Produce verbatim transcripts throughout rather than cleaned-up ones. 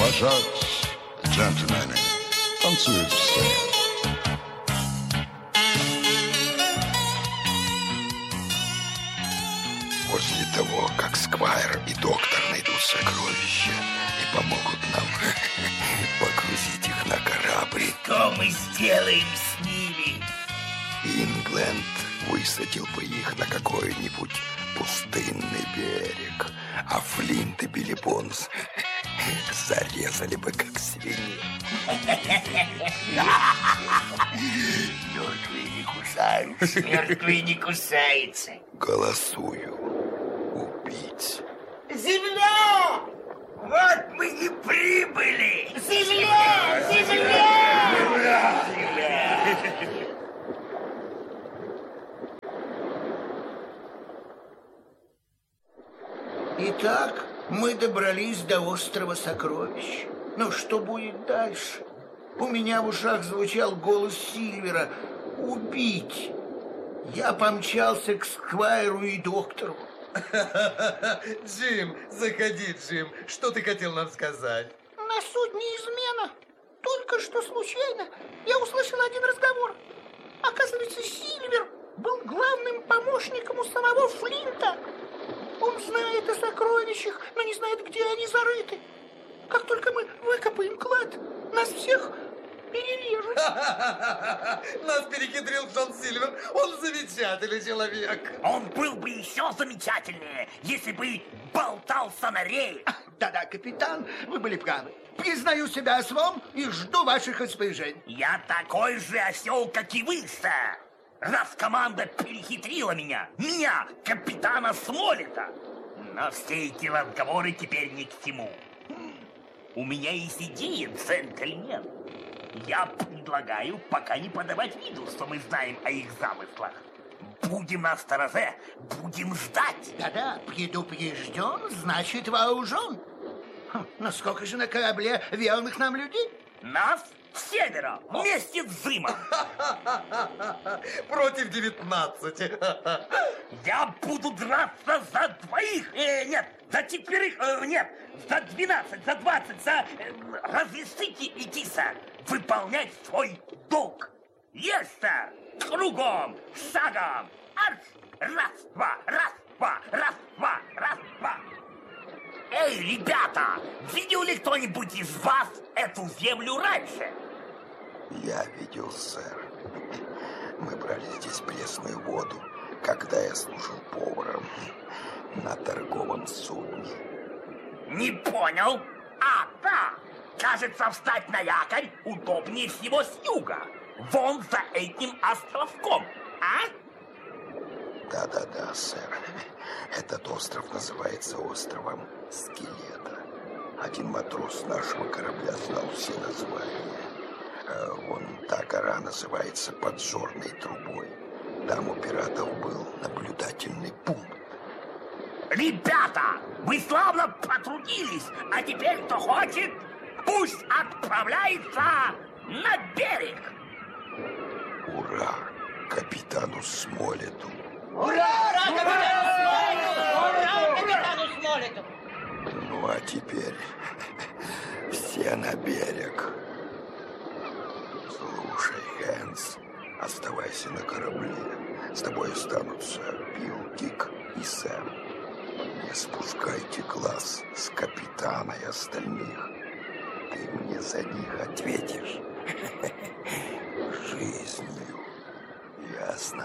провожать, джентльмены, танцуют все. После того, как Сквайр и доктор найдут сокровища и помогут нам погрузить их на корабль, что мы сделаем с ними? Ингленд высадил бы их на какой-нибудь пустынный берег, а Флинт и Билли Бонс зарезали бы, как свиней. Мертвые не кусаются. Мертвые не кусаются. Голосую убить. Земля! Вот мы и прибыли! Земля! Земля! Земля! Земля! Итак, мы добрались до острова Сокровищ. Но что будет дальше? У меня в ушах звучал голос Сильвера. Убить! Я помчался к Сквайру и доктору. Джим, заходи, Джим. Что ты хотел нам сказать? На судне измена. Только что случайно я услышал один разговор. Оказывается, Сильвер был главным помощником у самого Флинта. Он знает о сокровищах, но не знает, где они зарыты. Как только мы выкопаем клад, нас всех перережут. Нас перехитрил Джон Сильвер. Он замечательный человек. Он был бы еще замечательнее, если бы болтался на рее. Да-да, капитан, вы были правы. Признаю себя ослом и жду ваших распоряжений. Я такой же осел, как и вы, сэр. Раз команда перехитрила меня, меня, капитана Смолета. Но все эти разговоры теперь ни к чему. У меня есть идея, джентльмен. Я предлагаю пока не подавать виду, что мы знаем о их замыслах. Будем на стороже, будем ждать. Да-да, предупрежден, значит вооружен. Хм, но сколько же на корабле верных нам людей? Нас семеро, вместе с Зимом. Против девятнадцати. Я буду драться за двоих. Э, нет, за четверых. Э, нет, за двенадцать, за двадцать, за... Э, разрешите идти, сэр, выполнять свой долг. Есть, сэр. Кругом, шагом. Арш. Раз, два, раз, два, раз, два, раз, два. Эй, ребята, видел ли кто-нибудь из вас эту землю раньше? Я видел, сэр. Мы брали здесь пресную воду, когда я служил поваром на торговом судне. Не понял? А, да. Кажется, встать на якорь удобнее всего с юга. Вон за этим островком, а? Да-да-да, сэр. Этот остров называется островом Скелета. Один матрос нашего корабля знал все названия. Вон та гора называется Поджорной трубой. Там у пиратов был наблюдательный пункт. Ребята, вы славно потрудились, а теперь, кто хочет, пусть отправляется на берег. Ура капитану Смолету! Ура! Капитану Смолету! Ура капитану Смолету! Ну, а теперь все на берег. Слушай, Хэнс, оставайся на корабле. С тобой останутся Билл, Дик и Сэм. Не спускайте глаз с капитана и остальных. Ты мне за них ответишь жизнью. Ясно?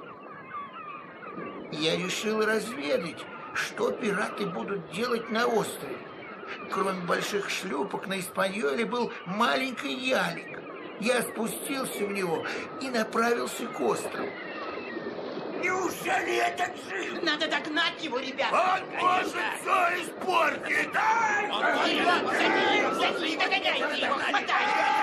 Я решил разведать, что пираты будут делать на острове. Кроме больших шлюпок на Испаньоле был маленький ялик. Я спустился в него и направился к острову. Неужели это Джим? Надо догнать его, ребята. Он может все испортить. За ним, за ним, догоняйте его, хватайте.